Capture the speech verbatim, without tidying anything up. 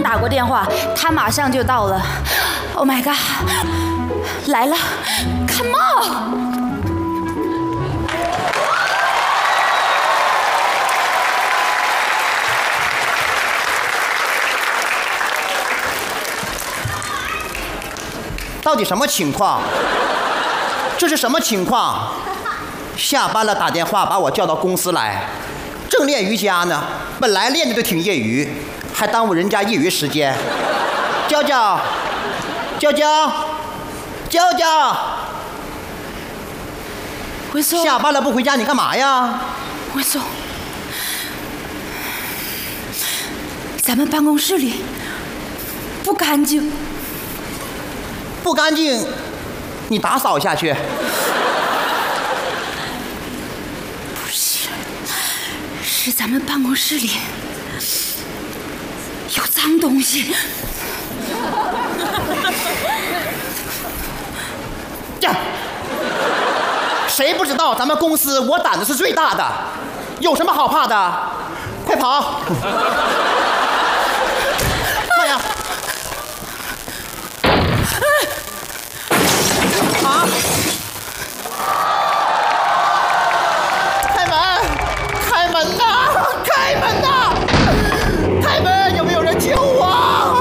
打过电话，他马上就到了。Oh my god， 来了 ，Come on！ 到底什么情况？这是什么情况？下班了打电话把我叫到公司来，正练瑜伽呢，本来练的就挺业余，还耽误人家业余时间。娇娇，娇娇，娇娇， 伟松， 下班了不回家，你干嘛呀？ 伟松，咱们办公室里不干净。 不干净，你打扫下去。 不是，是咱们办公室里有脏东西。 呀，谁不知道咱们公司我胆子是最大的，有什么好怕的？快跑！